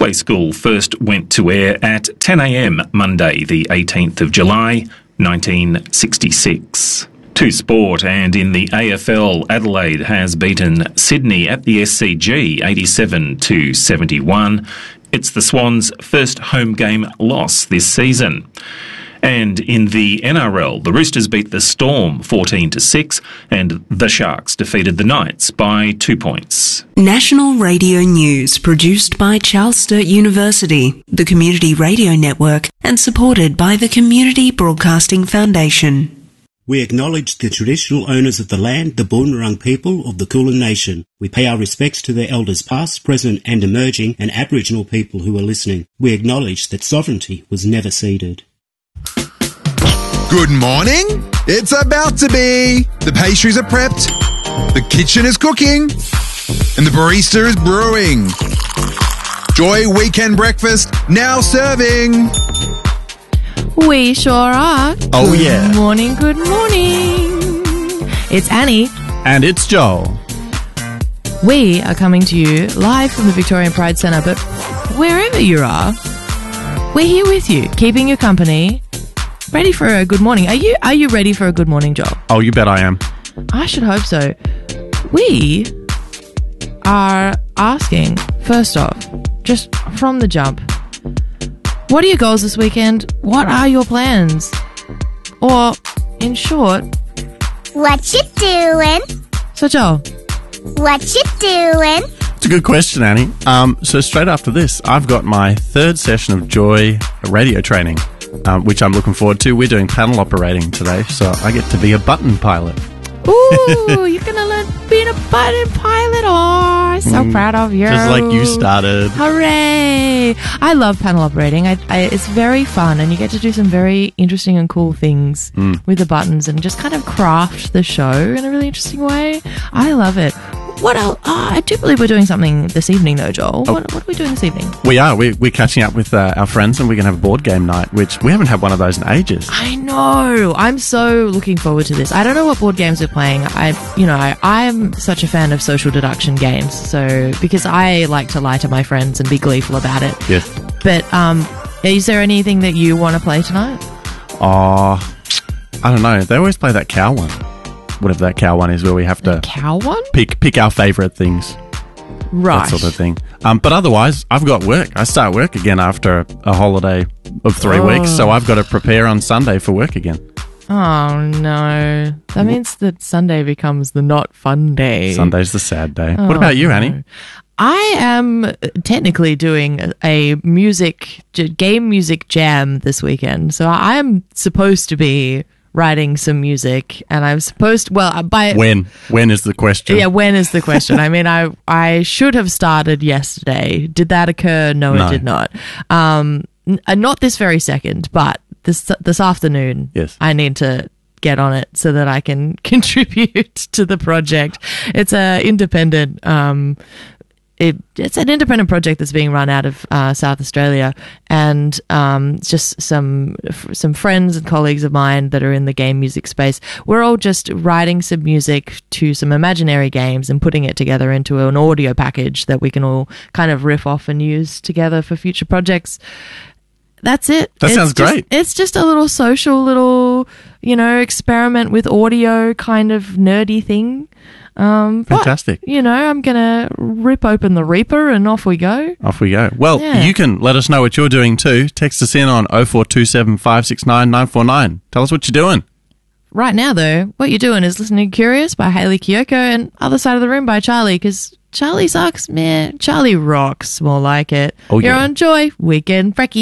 Play School first went to air at 10 a.m. Monday, the 18th of July, 1966. To sport, and in the AFL, Adelaide has beaten Sydney at the SCG 87-71. It's the Swans' first home game loss this season. And in the NRL, the Roosters beat the Storm 14-6 and the Sharks defeated the Knights by 2 points. National Radio News, produced by Charles Sturt University, the Community Radio Network, and supported by the Community Broadcasting Foundation. We acknowledge the traditional owners of the land, the Boonwurrung people of the Kulin Nation. We pay our respects to their elders past, present and emerging, and Aboriginal people who are listening. We acknowledge that sovereignty was never ceded. Good morning. It's about to be. The pastries are prepped, the kitchen is cooking, and the barista is brewing. Joy Weekend Breakfast now serving. We sure are. Oh, yeah. Good morning, good morning. It's Annie. And it's Joel. We are coming to you live from the Victorian Pride Centre, but wherever you are, we're here with you, keeping you company, ready for a good morning. Are you ready for a good morning, Joel? Oh, you bet I am. I should hope so. We are asking, first off, just from the jump, what are your goals this weekend? What are your plans? Or, in short, what you doing? So, Joel, what you doing? It's a good question, Annie. So straight after this, I've got my third session of Joy radio training, which I'm looking forward to. We're doing panel operating today, so I get to be a button pilot. Ooh, you're going to learn being a button pilot. Oh, so proud of you. Just like you started. Hooray. I love panel operating. It's very fun, and you get to do some very interesting and cool things with the buttons and just kind of craft the show in a really interesting way. I love it. What else? I do believe we're doing something this evening, though, Joel. Oh. What are we doing this evening? We are. We're catching up with our friends, and we're going to have a board game night, which we haven't had one of those in ages. I know. I'm so looking forward to this. I don't know what board games we're playing. I'm such a fan of social deduction games, so because I like to lie to my friends and be gleeful about it. Yes. But is there anything that you want to play tonight? Oh, I don't know. They always play that cow one. Whatever that cow one is, where we have to cow one? pick our favourite things. Right. That sort of thing. But otherwise, I've got work. I start work again after a holiday of 3 weeks, so I've got to prepare on Sunday for work again. Oh, no. That means that Sunday becomes the not fun day. Sunday's the sad day. What about you, Annie? I am technically doing a game music jam this weekend, so I am supposed to be writing some music, and I'm supposed to, when is the question? Yeah, when is the question? I mean, I should have started yesterday. Did that occur? No, it did not. Not this very second, but this afternoon. Yes, I need to get on it so that I can contribute to the project. It's a independent it's an independent project that's being run out of South Australia, and just some friends and colleagues of mine that are in the game music space. We're all just writing some music to some imaginary games and putting it together into an audio package that we can all kind of riff off and use together for future projects. That's it. That sounds great. It's just a little social, experiment with audio kind of nerdy thing. Fantastic. But, I'm going to rip open the Reaper and off we go. Off we go. Well, You can let us know what you're doing too. Text us in on 0427 569 949. Tell us what you're doing. Right now, though, what you're doing is listening to Curious by Hayley Kiyoko and Other Side of the Room by Charlie, because Charlie sucks, man. Charlie rocks, more like it. Oh, yeah. You're on Joy Weekend Brekkie.